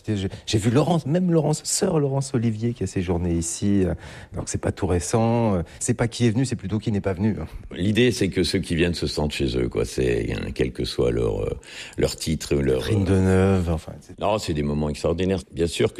J'ai vu sœur Laurence Olivier qui a séjourné ici, donc c'est pas tout récent, c'est pas qui est venu, c'est plutôt qui n'est pas venu. L'idée, c'est que ceux qui viennent se sentent chez eux, quoi. C'est, quel que soit leur titre, Catherine Deneuve, enfin. Non, c'est des moments extraordinaires. Bien sûr que